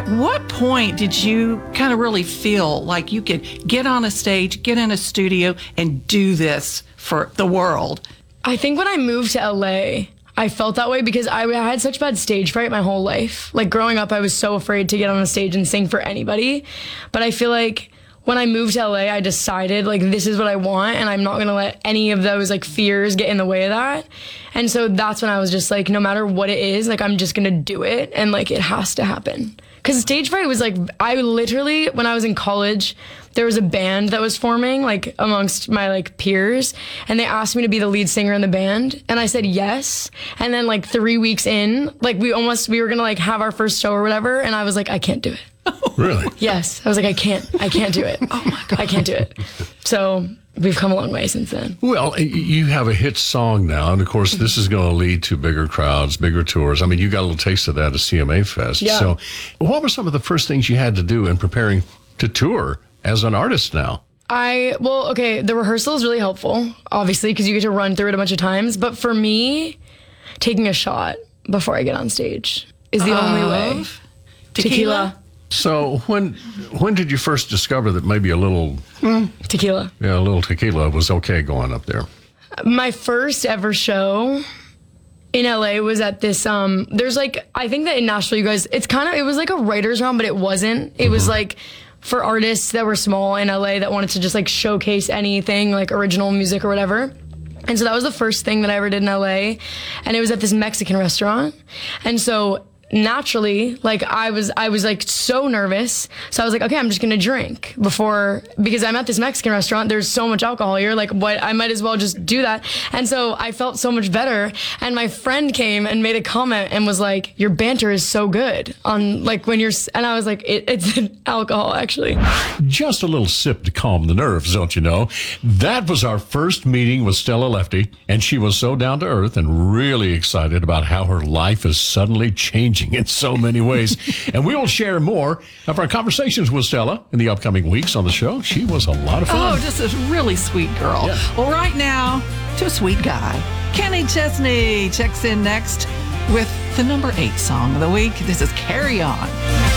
what point did you kind of really feel like you could get on a stage, get in a studio, and do this for the world? I think when I moved to LA, I felt that way because I had such bad stage fright my whole life. Like growing up, I was so afraid to get on a stage and sing for anybody. But I feel like when I moved to LA, I decided like this is what I want and I'm not going to let any of those like fears get in the way of that. And so that's when I was just like, no matter what it is, like I'm just going to do it and like it has to happen. Because stage fright was like, I literally, when I was in college, there was a band that was forming like amongst my like peers and they asked me to be the lead singer in the band and I said yes. And then like 3 weeks in, like we were gonna like have our first show or whatever and I was like, I can't do it. Really? Yes. I was like, I can't do it. Oh my God. I can't do it. So we've come a long way since then. Well, you have a hit song now, and of course, this is going to lead to bigger crowds, bigger tours. I mean, you got a little taste of that at CMA Fest. Yeah. So what were some of the first things you had to do in preparing to tour as an artist now? The rehearsal is really helpful, obviously, because you get to run through it a bunch of times. But for me, taking a shot before I get on stage is the only way. Tequila. So when did you first discover that maybe a little Tequila. Yeah, a little tequila was okay going up there? My first ever show in LA was at this there's like, I think that in Nashville you guys, it was like a writer's round, but it wasn't. It was like for artists that were small in LA that wanted to just like showcase anything like original music or whatever. And so that was the first thing that I ever did in LA, and it was at this Mexican restaurant. And so naturally, like I was like so nervous. So I was like, okay, I'm just gonna drink because I'm at this Mexican restaurant. There's so much alcohol here. Like what, I might as well just do that. And so I felt so much better. And my friend came and made a comment and was like, your banter is so good on like when you're, and I was like, it's alcohol actually. Just a little sip to calm the nerves, don't you know? That was our first meeting with Stella Lefty, and she was so down to earth and really excited about how her life is suddenly changing in so many ways. And we will share more of our conversations with Stella in the upcoming weeks on the show. She was a lot of fun. Oh, just a really sweet girl. Yeah. Well, right now, to a sweet guy. Kenny Chesney checks in next with the number 8 song of the week. This is Carry On.